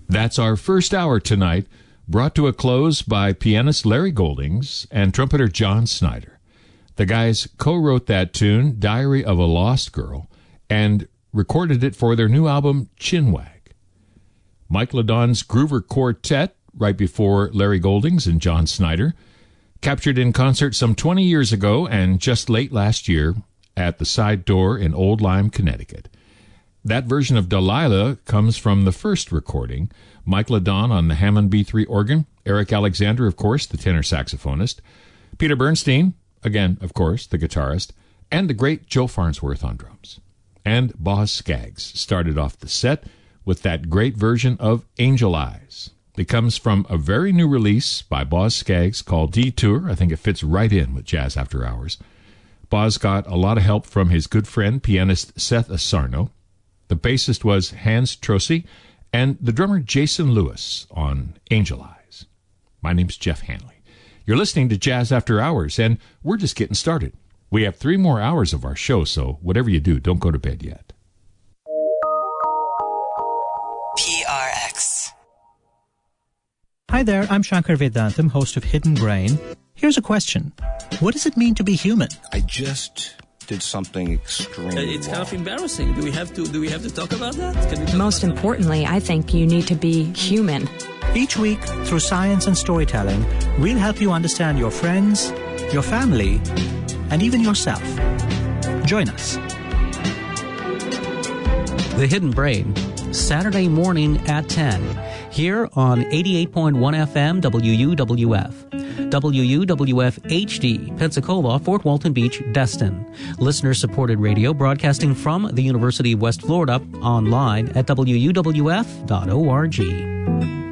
That's our first hour tonight, brought to a close by pianist Larry Goldings and trumpeter John Snyder. The guys co-wrote that tune, Diary of a Lost Girl, and recorded it for their new album, Chinwag. Mike LeDon's Groover Quartet, right before Larry Goldings and John Snyder, captured in concert some 20 years ago and just late last year at the Side Door in Old Lyme, Connecticut. That version of Delilah comes from the first recording. Mike LeDon on the Hammond B3 organ, Eric Alexander, of course, the tenor saxophonist, Peter Bernstein, again, of course, the guitarist, and the great Joe Farnsworth on drums. And Boz Scaggs started off the set with that great version of Angel Eyes. It comes from a very new release by Boz Scaggs called Detour. I think it fits right in with Jazz After Hours. Boz got a lot of help from his good friend, pianist Seth Asarno. The bassist was Hans Trossi, and the drummer Jason Lewis on Angel Eyes. My name's Jeff Hanley. You're listening to Jazz After Hours, and we're just getting started. We have 3 more hours of our show, so whatever you do, don't go to bed yet. PRX. Hi there, I'm Shankar Vedantam, host of Hidden Brain. Here's a question. What does it mean to be human? I just did something extremely It's kind of embarrassing. Do we have to talk about that? Most importantly, I think you need to be human. Each week, through science and storytelling, we'll help you understand your friends, your family, and even yourself. Join us. The Hidden Brain, Saturday morning at 10, here on 88.1 FM WUWF. WUWF HD, Pensacola, Fort Walton Beach, Destin. Listener-supported radio broadcasting from the University of West Florida, online at wuwf.org.